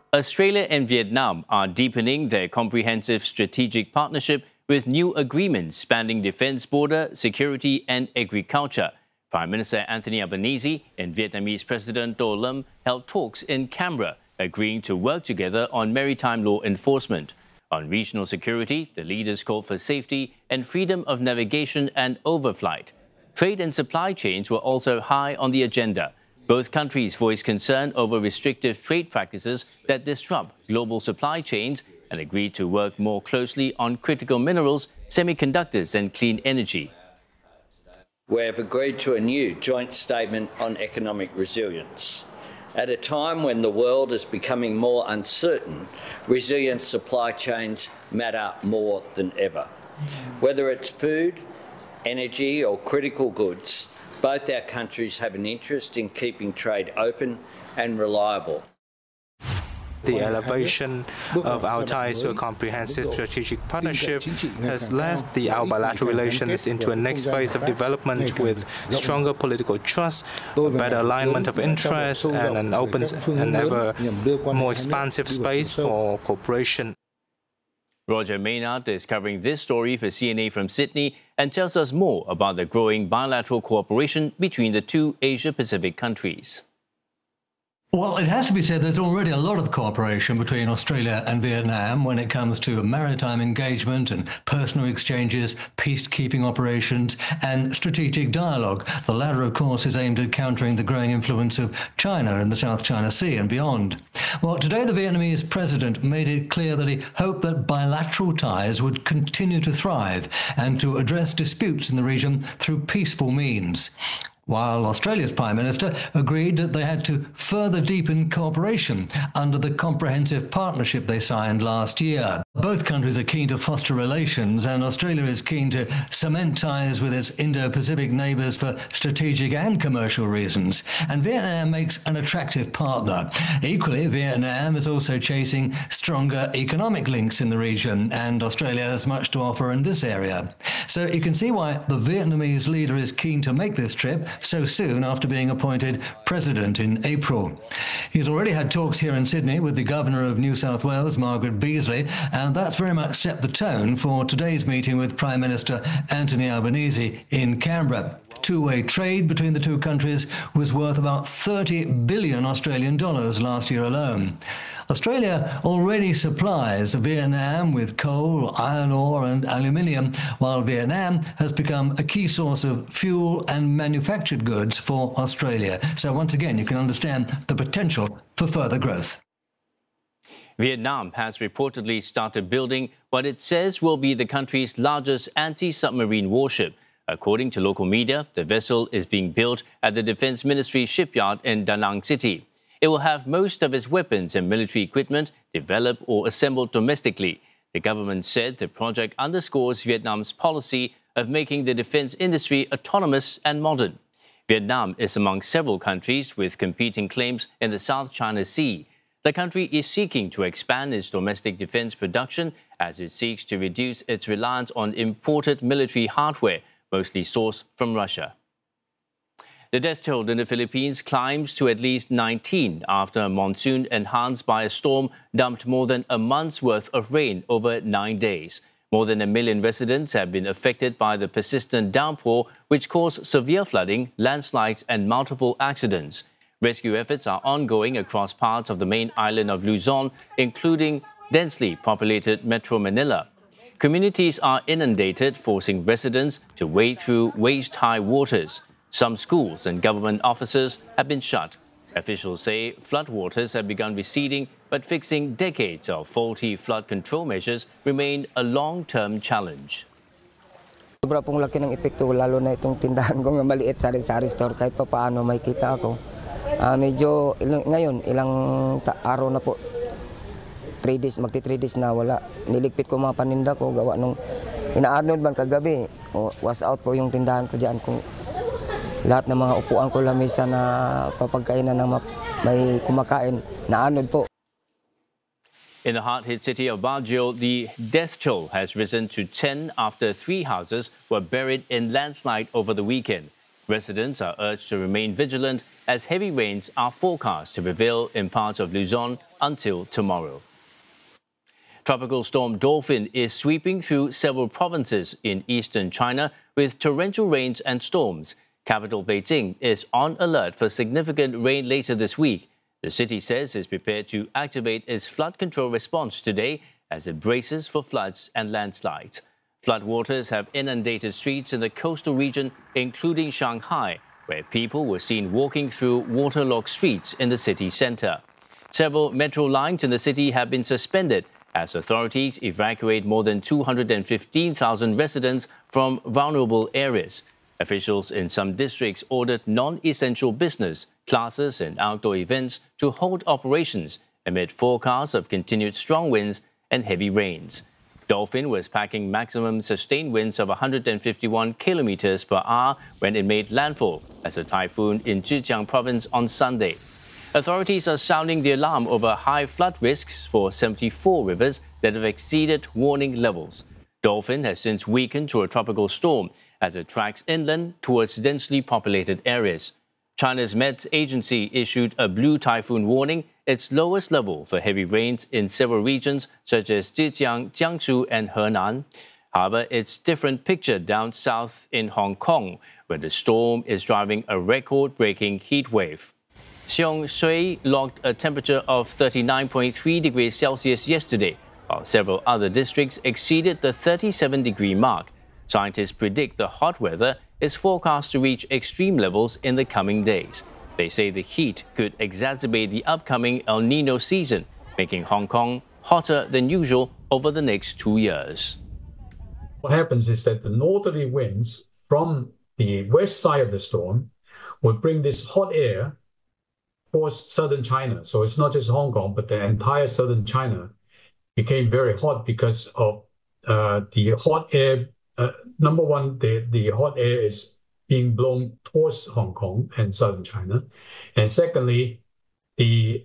Australia and Vietnam are deepening their comprehensive strategic partnership with new agreements spanning defence, border, security and agriculture. Prime Minister Anthony Albanese and Vietnamese President Do Lam held talks in Canberra, agreeing to work together on maritime law enforcement. On regional security, the leaders called for safety and freedom of navigation and overflight. Trade and supply chains were also high on the agenda. Both countries voiced concern over restrictive trade practices that disrupt global supply chains and agreed to work more closely on critical minerals, semiconductors and clean energy. We have agreed to a new joint statement on economic resilience. At a time when the world is becoming more uncertain, resilient supply chains matter more than ever. Whether it's food, energy or critical goods, both our countries have an interest in keeping trade open and reliable. The elevation of our ties to a comprehensive strategic partnership has led our bilateral relations into a next phase of development with stronger political trust, a better alignment of interests, and an open and ever more expansive space for cooperation. Roger Maynard is covering this story for CNA from Sydney and tells us more about the growing bilateral cooperation between the two Asia-Pacific countries. Well, it has to be said there's already a lot of cooperation between Australia and Vietnam when it comes to maritime engagement and personal exchanges, peacekeeping operations and strategic dialogue. The latter, of course, is aimed at countering the growing influence of China in the South China Sea and beyond. Well, today the Vietnamese president made it clear that he hoped that bilateral ties would continue to thrive and to address disputes in the region through peaceful means, while Australia's Prime Minister agreed that they had to further deepen cooperation under the comprehensive partnership they signed last year. Both countries are keen to foster relations, and Australia is keen to cement ties with its Indo-Pacific neighbours for strategic and commercial reasons, and Vietnam makes an attractive partner. Equally, Vietnam is also chasing stronger economic links in the region, and Australia has much to offer in this area. So you can see why the Vietnamese leader is keen to make this trip so soon after being appointed president in April. He's already had talks here in Sydney with the Governor of New South Wales, Margaret Beazley, and that's very much set the tone for today's meeting with Prime Minister Anthony Albanese in Canberra. Two-way trade between the two countries was worth about 30 billion Australian dollars last year alone. Australia already supplies Vietnam with coal, iron ore and aluminium, while Vietnam has become a key source of fuel and manufactured goods for Australia. So once again, you can understand the potential for further growth. Vietnam has reportedly started building what it says will be the country's largest anti-submarine warship. According to local media, the vessel is being built at the Defence Ministry shipyard in Da Nang City. It will have most of its weapons and military equipment developed or assembled domestically. The government said the project underscores Vietnam's policy of making the defence industry autonomous and modern. Vietnam is among several countries with competing claims in the South China Sea. The country is seeking to expand its domestic defence production as it seeks to reduce its reliance on imported military hardware, mostly sourced from Russia. The death toll in the Philippines climbs to at least 19 after a monsoon enhanced by a storm dumped more than a month's worth of rain over 9 days. More than 1 million residents have been affected by the persistent downpour, which caused severe flooding, landslides and multiple accidents. Rescue efforts are ongoing across parts of the main island of Luzon, including densely populated Metro Manila. Communities are inundated, forcing residents to wade through waist-high waters. Some schools and government offices have been shut. Officials say floodwaters have begun receding, but fixing decades of faulty flood control measures remain a long-term challenge. Sobra pong laki ng epekto, lalo na itong tindahan ko nga maliit, sari-sari store, kahit pa paano may kita ako. Medyo ngayon, ilang araw na po, 3 days, magti-3 days na wala. Niligpit ko mga paninda ko, gawa nung ina-Arnold man kagabi. Was out po yung tindahan ko dyan. Kung lahat ng mga upuan ko lamesa na papagkainan ng may kumakain, na-Arnold po. In the hard-hit city of Baguio, the death toll has risen to 10 after 3 houses were buried in landslide over the weekend. Residents are urged to remain vigilant as heavy rains are forecast to prevail in parts of Luzon until tomorrow. Tropical storm Dolphin is sweeping through several provinces in eastern China with torrential rains and storms. Capital Beijing is on alert for significant rain later this week. The city says it's prepared to activate its flood control response today as it braces for floods and landslides. Floodwaters have inundated streets in the coastal region, including Shanghai, where people were seen walking through waterlogged streets in the city center. Several metro lines in the city have been suspended as authorities evacuate more than 215,000 residents from vulnerable areas. Officials in some districts ordered non-essential business, classes and outdoor events to hold operations amid forecasts of continued strong winds and heavy rains. Dolphin was packing maximum sustained winds of 151 kilometers per hour when it made landfall as a typhoon in Zhejiang province on Sunday. Authorities are sounding the alarm over high flood risks for 74 rivers that have exceeded warning levels. Dolphin has since weakened to a tropical storm as it tracks inland towards densely populated areas. China's Met Agency issued a blue typhoon warning, its lowest level for heavy rains in several regions such as Zhejiang, Jiangsu and Henan. However, it's a different picture down south in Hong Kong, where the storm is driving a record-breaking heat wave. Xiong Shui logged a temperature of 39.3 degrees Celsius yesterday, while several other districts exceeded the 37-degree mark. Scientists predict the hot weather is forecast to reach extreme levels in the coming days. They say the heat could exacerbate the upcoming El Nino season, making Hong Kong hotter than usual over the next 2 years. What happens is that the northerly winds from the west side of the storm will bring this hot air towards southern China. So it's not just Hong Kong, but the entire southern China became very hot because of the hot air. Number one, the hot air is being blown towards Hong Kong and southern China. And secondly, the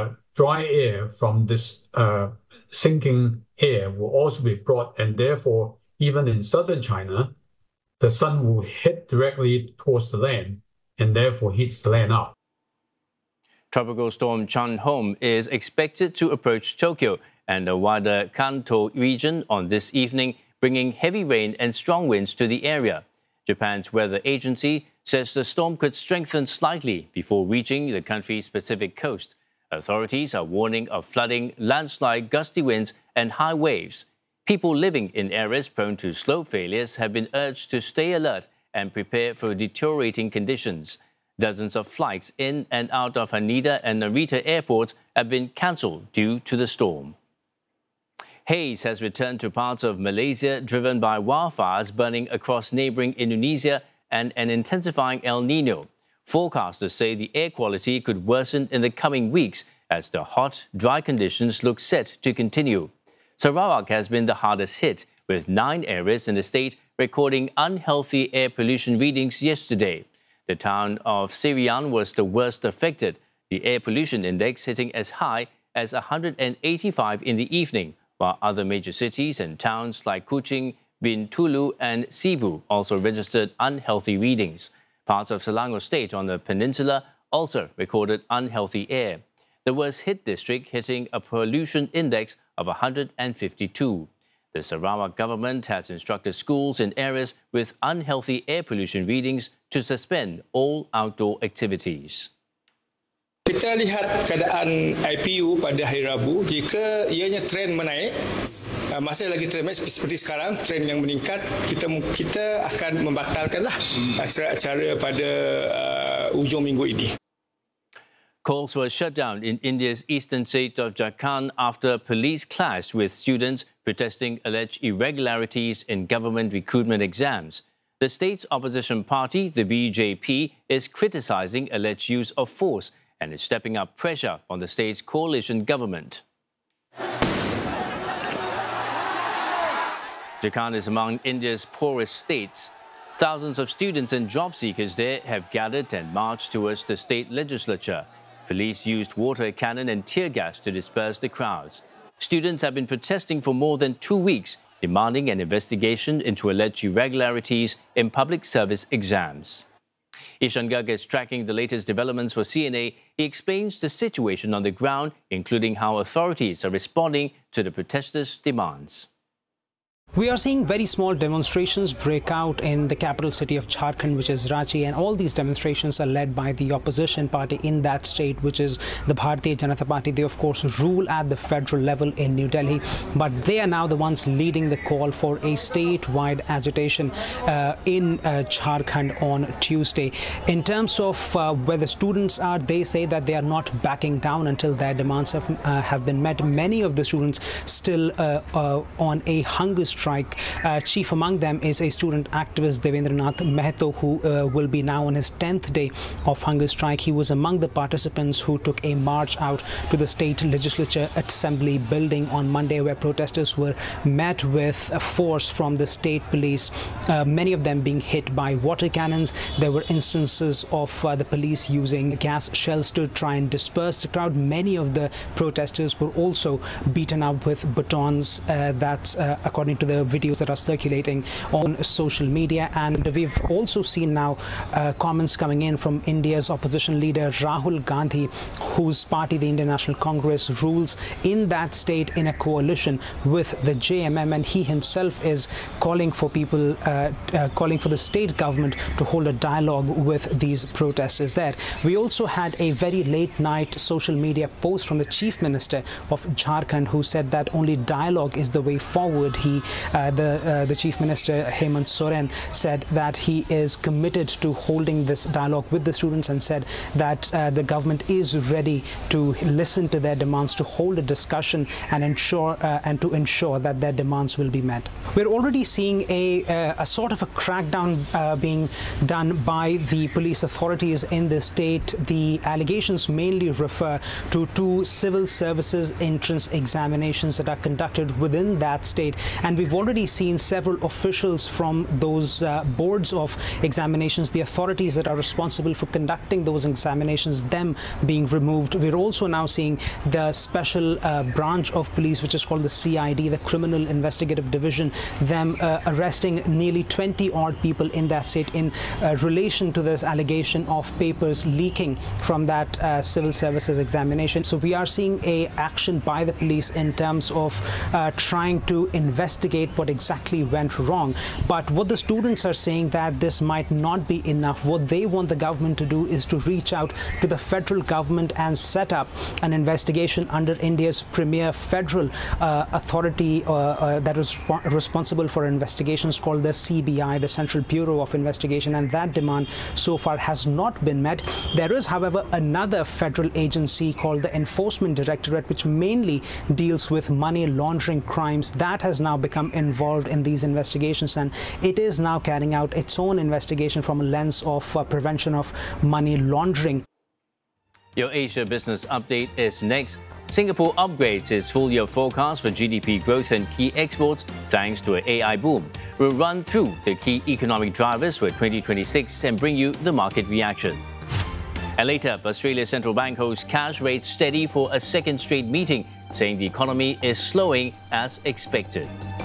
dry air from this sinking air will also be brought, and therefore, even in southern China, the sun will hit directly towards the land and therefore heats the land up. Tropical storm Chun-Hom is expected to approach Tokyo and the wider Kanto region on this evening, bringing heavy rain and strong winds to the area. Japan's weather agency says the storm could strengthen slightly before reaching the country's Pacific coast. Authorities are warning of flooding, landslide, gusty winds, and high waves. People living in areas prone to slope failures have been urged to stay alert and prepare for deteriorating conditions. Dozens of flights in and out of Haneda and Narita airports have been cancelled due to the storm. Haze has returned to parts of Malaysia driven by wildfires burning across neighbouring Indonesia and an intensifying El Nino. Forecasters say the air quality could worsen in the coming weeks as the hot, dry conditions look set to continue. Sarawak has been the hardest hit, with 9 areas in the state recording unhealthy air pollution readings yesterday. The town of Serian was the worst affected, the air pollution index hitting as high as 185 in the evening, while other major cities and towns like Kuching, Bintulu and Cebu also registered unhealthy readings. Parts of Selangor State on the peninsula also recorded unhealthy air. The worst hit district hitting a pollution index of 152. The Sarawak government has instructed schools in areas with unhealthy air pollution readings to suspend all outdoor activities. Kita lihat keadaan IPU pada hari Rabu, jika ianya trend menaik, masih lagi trend menaik seperti sekarang, trend yang meningkat, kita akan membatalkanlah acara-acara pada ujung minggu ini. Calls for a shutdown in India's eastern state of Jharkhand after police clashed with students protesting alleged irregularities in government recruitment exams. The state's opposition party, the BJP, is criticizing alleged use of force and is stepping up pressure on the state's coalition government. Jharkhand is among India's poorest states. Thousands of students and job seekers there have gathered and marched towards the state legislature. Police used water cannon and tear gas to disperse the crowds. Students have been protesting for more than 2 weeks, demanding an investigation into alleged irregularities in public service exams. Ishan Garg is tracking the latest developments for CNA. He explains the situation on the ground, including how authorities are responding to the protesters' demands. We are seeing very small demonstrations break out in the capital city of Jharkhand, which is Ranchi, and all these demonstrations are led by the opposition party in that state, which is the Bharatiya Janata Party. They, of course, rule at the federal level in New Delhi, but they are now the ones leading the call for a statewide agitation in Jharkhand on Tuesday. In terms of where the students are, they say that they are not backing down until their demands have been met. Many of the students still on a hunger strike. Chief among them is a student activist, Devendranath Mehto, who will be now on his 10th day of hunger strike. He was among the participants who took a march out to the state legislature assembly building on Monday, where protesters were met with force from the state police, many of them being hit by water cannons. There were instances of the police using gas shells to try and disperse the crowd. Many of the protesters were also beaten up with batons. That's according to the videos that are circulating on social media. And we've also seen now comments coming in from India's opposition leader Rahul Gandhi, whose party, the Indian National Congress, rules in that state in a coalition with the JMM, and he himself is calling for people, calling for the state government to hold a dialogue with these protesters there. We also had a very late night social media post from the Chief Minister of Jharkhand, who said that only dialogue is the way forward. The Chief Minister Hemant Soren said that he is committed to holding this dialogue with the students, and said that the government is ready to listen to their demands, to hold a discussion and ensure that their demands will be met. We're already seeing a sort of a crackdown being done by the police authorities in the state. The allegations mainly refer to 2 civil services entrance examinations that are conducted within that state, and we've already seen several officials from those boards of examinations, the authorities that are responsible for conducting those examinations, them being removed. We're also now seeing the special branch of police, which is called the CID, the Criminal Investigative Division, them arresting nearly 20-odd people in that state in relation to this allegation of papers leaking from that civil services examination. So we are seeing a action by the police in terms of trying to investigate what exactly went wrong. But what the students are saying, that this might not be enough. What they want the government to do is to reach out to the federal government and set up an investigation under India's premier federal authority that is responsible for investigations, called the CBI, the Central Bureau of Investigation, and that demand so far has not been met. There is, however, another federal agency called the Enforcement Directorate, which mainly deals with money laundering crimes. That has now become involved in these investigations, and it is now carrying out its own investigation from a lens of prevention of money laundering. Your Asia Business Update is next. Singapore upgrades its full-year forecast for GDP growth and key exports thanks to an AI boom. We'll run through the key economic drivers for 2026 and bring you the market reaction. And later, Australia's central bank holds cash rates steady for a second straight meeting, saying the economy is slowing as expected.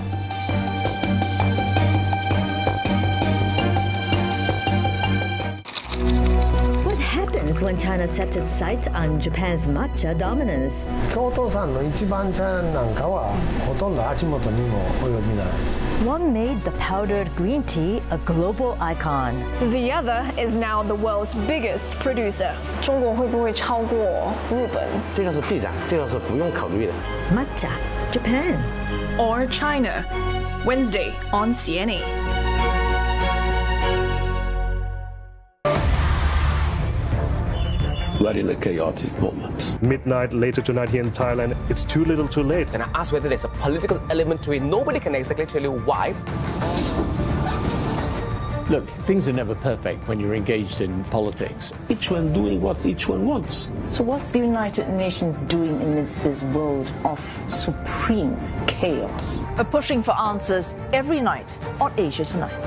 What happens when China sets its sights on Japan's matcha dominance? One made the powdered green tea a global icon. The other is now the world's biggest producer. 中国会不会超过日本？这个是必然，这个是不用考虑的。 Matcha, Japan. Or China. Wednesday on CNA. We're in a chaotic moment. Midnight later tonight here in Thailand, it's too little too late. And I asked whether there's a political element to it. Nobody can exactly tell you why. Look, things are never perfect when you're engaged in politics. Each one doing what each one wants. So what's the United Nations doing amidst this world of supreme chaos? We're pushing for answers every night on Asia Tonight.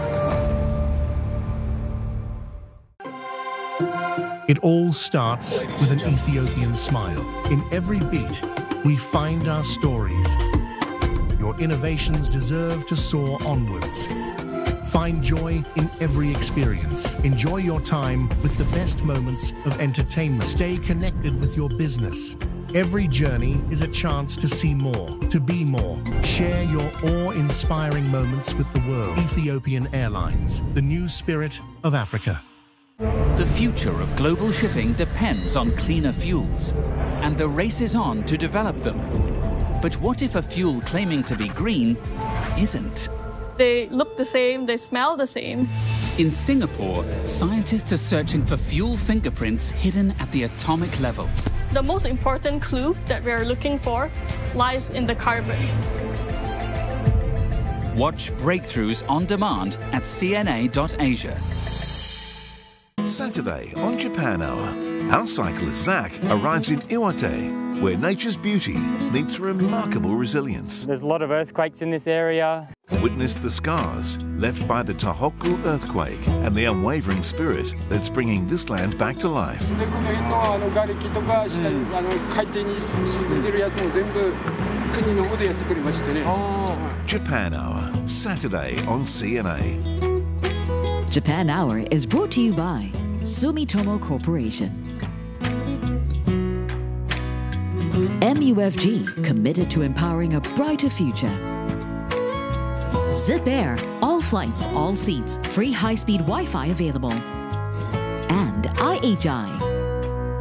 It all starts with an Ethiopian smile. In every beat, we find our stories. Your innovations deserve to soar onwards. Find joy in every experience. Enjoy your time with the best moments of entertainment. Stay connected with your business. Every journey is a chance to see more, to be more. Share your awe-inspiring moments with the world. Ethiopian Airlines, the new spirit of Africa. The future of global shipping depends on cleaner fuels, and the race is on to develop them. But what if a fuel claiming to be green isn't? They look the same, they smell the same. In Singapore, scientists are searching for fuel fingerprints hidden at the atomic level. The most important clue that we are looking for lies in the carbon. Watch Breakthroughs on demand at cna.asia. Saturday on Japan Hour, our cyclist Zach arrives in Iwate, where nature's beauty meets remarkable resilience. There's a lot of earthquakes in this area. Witness the scars left by the Tohoku earthquake and the unwavering spirit that's bringing this land back to life. Japan Hour, Saturday on CNA. Japan Hour is brought to you by Sumitomo Corporation. MUFG, committed to empowering a brighter future. Zip Air, all flights, all seats, free high-speed Wi-Fi available. And IHI,